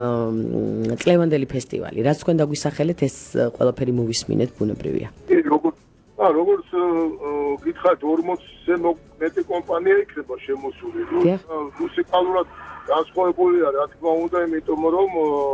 წლევანდელი ფესტივალი. რაც თქვენ დაგვისახელეთ, ეს ყველაფერი მოვისმინეთ, ბუნებრივია. როგორც გითხარით 40-ზე მეტი კომპანია იქნება შემოსული. მუსიკალურად განსხვავებულია, რა თქმა უნდა, იმიტომ რომ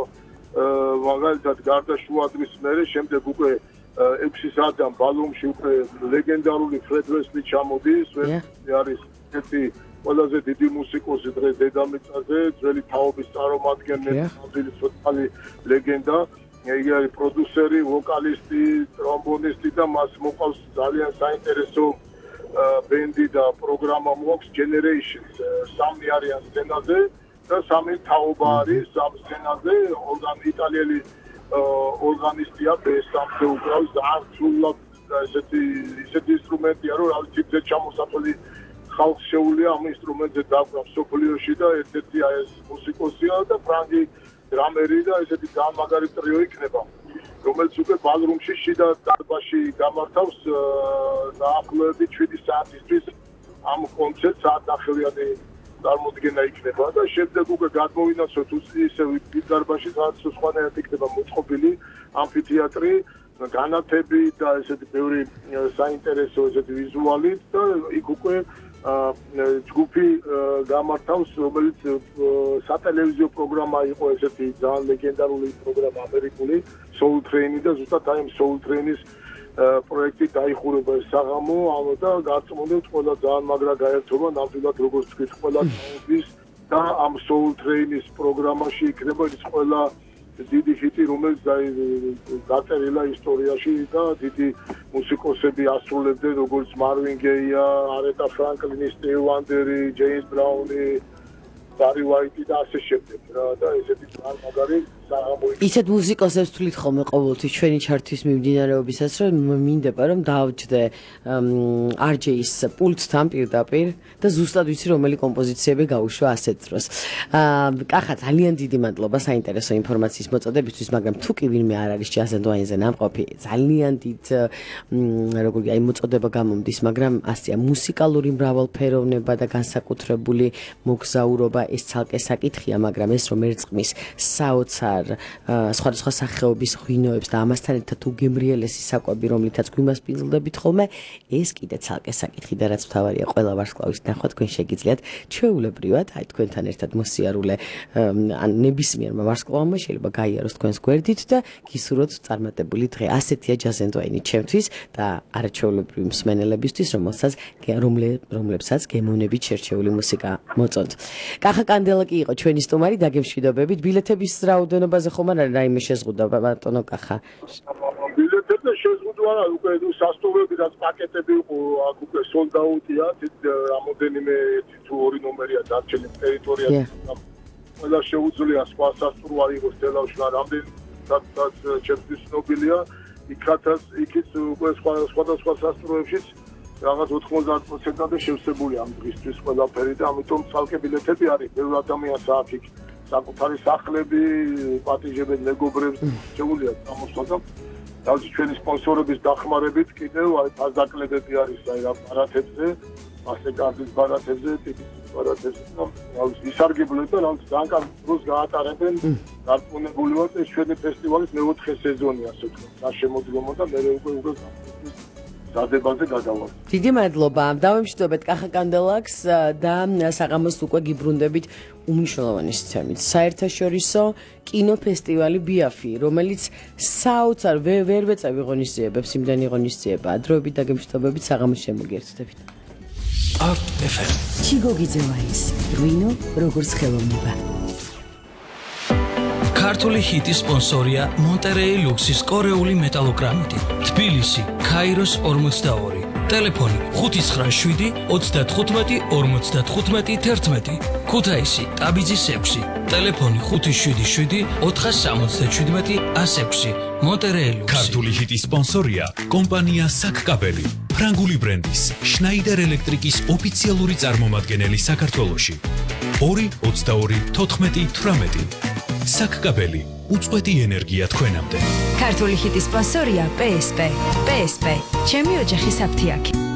მაგალითად გარდა შუადღის მერე შემდეგ უკვე 6 საათიდან ბალუმში უკვე ლეგენდარული ფრედ ვესლი ჩამოდის, არის ერთი ყველაზე დიდი მუსიკოსი დღეს დედამიწაზე, ძველი თაობის წარმომადგენელი, ძველი ლეგენდა. იგი არის პროდიუსერი, ვოკალისტი, ტრომბონისტი და მას მოყავს ძალიან საინტერესო ბენდი და პროგრამა მოაქვს Generations. სამი არიან სცენაზე და სამი თაობა არის ამ სცენაზე, იტალიელი ორგანისტია, ბესამზე უკრავს ძალიან სრულად ესეთი ინსტრუმენტია, რომ რა ვიცი, ძე ჩამოსაწოლი ხალხს შეუძლია ამ ინსტრუმენტზე დაკვრავს სოფლიოში და ერთ-ერთი ეს მუსიკოსია და ფრანგი დრამერი და ესეთი გამაგარი ტრიო იქნება, რომელიც უკვე ბალრუმში შიდა დარბაზში გამართავს დაახლოებით 7 საათისთვის ამ კონცერტს საათნახევრიანი წარმოდგენა იქნება და შემდეგ უკვე გადმოვინაცვლოთ ისე დიდ დარბაზში, სადაც სხვანაირად იქნება მოწყობილი ამფითეატრი, განათები და ესეთი ბევრი საინტერესო ესეთი ვიზუალით და იქ უკვე ჯგუფი გამართავს, რომელიც სატელევიზიო პროგრამა იყო ესეთი ძალიან ლეგენდარული პროგრამა ამერიკული Soul Train-ი და ზუსტად აი ამ Soul Train-ის პროექტი დაიხურება ეს საღამო და გაწმუნდით ყველა ძალიან მაგრა გაერთობა, ნამდვილად როგორც თქვით, ყველა თაობის და ამ Soul Train-ის პროგრამაში იქნება ის ყველა დიდი ჰიტი, რომელიც გაწერილა ისტორიაში და დიდი მუსიკოსები ასრულებდნენ, როგორც მარვინ გეია, არეტა ფრანკლინი, სტივ ვანდერი, ჯეიმს ბრაუნი, ბარი ვაიტი და ასე შემდეგ და ესეთი ძალიან მაგარი საღამო. ისეთ მუსიკოსებს თვლით ხოლმე ყოველთვის ჩვენი ჩართვის მიმდინარეობისას, რომ მინდება რომ დავჯდე RJ-ის პულტთან პირდაპირ და ზუსტად ვიცი რომელი კომპოზიციები გაუშვა ასეთ დროს. კახა, ძალიან დიდი მადლობა საინტერესო ინფორმაციის მოწოდებისთვის, მაგრამ თუ კი ვინმე არ არის ჯაზ-ენდ-ვაინზე ნამყოფი, ძალიან დიდ როგორი აი მოწოდება გამომდის, მაგრამ ასეა მუსიკალური მრავალფეროვნება და განსაკუთრებული მოგზაურობა ეს ცალკე საკითხია, მაგრამ ეს რომ ერწყმის საოცარ სხვადასხვა სახეობის ღვინოებს და ამასთან ერთად უგემრიელესი საკვები, რომლითაც გვიმასპინძლდებით ხოლმე, ეს კიდე ცალკე საკითხი და რაც მთავარია, ყველა ვარსკვლავის ნახვა თქვენ შეგიძლიათ ჩვეულებრივად, აი თქვენთან ერთად მოსიარულე ან ნებისმიერმა ვარსკვლავმა შეიძლება გაიაროს თქვენს გვერდით და გისურვოთ წარმატებული დღე. ასეთია ჯაზ-ენდ-ვაინი ჩემთვის და არაჩვეულებრივი მსმენელებისთვის, რომლებსაც გემოვნებით შერჩეული მუსიკა მოწონთ. კახა კანდელა კი იყო ჩვენი სტუმარი, დაგემშვიდობებით. ბილეთების რაოდენობაზე ხომ არ არის რაიმე შეზღუდვა, ბატონო კახა? ბილეთებზე შეზღუდვა არა, უკვე სასტუმროები და პაკეტები იყო, აქ უკვე sold out-ია, რამოდენიმე 1-2 ნომერია დარჩენილი ტერიტორიაზე. ყველა შეუძლია სხვა სასტუმრო არ იყოს თელავში, რამდენი სადაც ჩემთვის ცნობილია, იქით უკვე სხვადასხვა სასტუმროებშიც რაღაც 90%-ამდე შევსებულია ამ დღისთვის ყველაფერი და ამიტომ ცალკე ბილეთები არის, ბევრი ადამიანს აქვს იქ საკუთარი სახლები, პატიჟებენ მეგობრებს, შეუძლია წამოსვლა და თავისი ჩვენი სპონსორების დახმარებით კიდევ აი ფასდაკლებები არის აი რა ბარათებზე, მასტეკარდის ბარათებზე, ტიპის ბარათებზე და ისარგებლოა და რაღაც ძალიან კარგ დროს გაატარებენ. დარწმუნებული ვარ, ეს ჩვენი ფესტივალის მეოთხე სეზონია, ასე ვთქვათ, გაშემოდგომა და მე უკვე დადებაზე გადავალ. დიდი მადლობა. დავემშვიდობეთ კახა კანდელაკს და საღამოს უკვე გიბრუნდებით უმნიშვნელოვანი თემით. საერთაშორისო კინოფესტივალი BAFI, რომელიც საოცარ ვერ ვეწევი ღონისძიებებს, იმდენი ღონისძიება, დროებით დაგემშვიდობებით, საღამოს შემოგიერთდებით. FM. ჩიგოგიძევაის ღვინო როგორც ხელოვნება. ქართული ჰიტის სპონსორია მონტერეი ლუქსის კორეული მეტალოგრამიტი. თბილისი, ქაიროს 42. ტელეფონი 597 35 55 11. ქუთაისი, ტაბიძის 6. ტელეფონი 577 477 106. მონტერეი ლუქსი. ქართული ჰიტის სპონსორია კომპანია საკკაბელი. ფრანგული ბრენდის შნაიდერ ელექტრიკის ოფიციალური წარმომადგენელი საქართველოში. 222 14 18. საკკაბელი, უწყვეტი ენერგია თქვენამდე. ქართული ჰიტის სპონსორია PSP. PSP, ჩემი ოჯახის აფთიაქი.